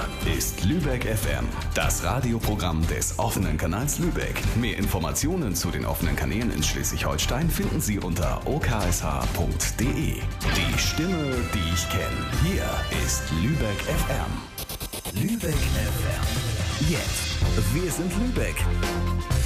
ist Lübeck FM, das Radioprogramm des offenen Kanals Lübeck. Mehr Informationen zu den offenen Kanälen in Schleswig-Holstein finden Sie unter oksh.de. Die Stimme, die ich kenne. Hier ist Lübeck FM. Lübeck FM. Jetzt. Wir sind Lübeck.